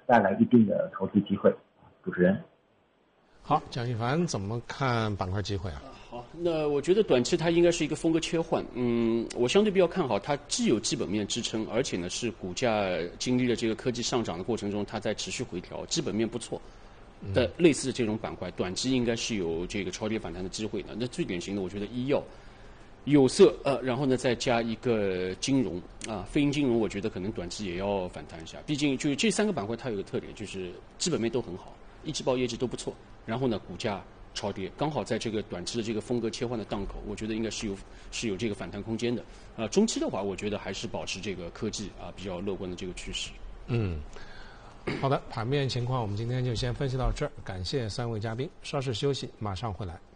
带来一定的投资机会。主持人。 好，蒋一凡怎么看板块机会啊？ 好，那我觉得短期它应该是一个风格切换。我相对比较看好它，既有基本面支撑，而且呢是股价经历了这个科技上涨的过程中，它在持续回调，基本面不错的类似的这种板块，短期应该是有这个超跌反弹的机会的。那最典型的，我觉得医药、有色然后呢再加一个金融非银金融，我觉得可能短期也要反弹一下。毕竟就这3个板块，它有个特点，就是基本面都很好，一季报业绩都不错，然后呢股价超跌，刚好在这个短期的这个风格切换的档口，我觉得应该是有这个反弹空间的。中期的话，我觉得还是保持这个科技比较乐观的这个趋势。 好的，盘面情况我们今天就先分析到这儿，感谢3位嘉宾，稍事休息，马上回来。